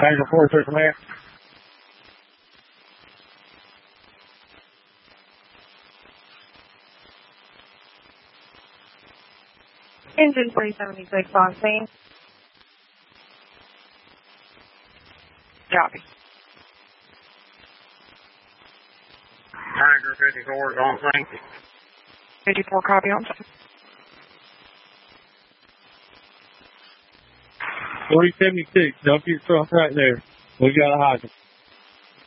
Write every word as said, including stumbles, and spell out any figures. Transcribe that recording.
Tango four, three, command. Engine three seventy-six on scene. Copy. Tiger fifty-four is on scene. fifty-four copy on scene. three seventy-six, dump your truck right there. We got a hydrant.